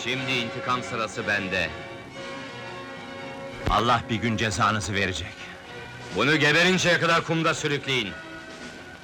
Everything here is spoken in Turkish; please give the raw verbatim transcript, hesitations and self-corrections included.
Şimdi intikam sırası bende. Allah bir gün cezanızı verecek. Bunu geberinceye kadar kumda sürükleyin.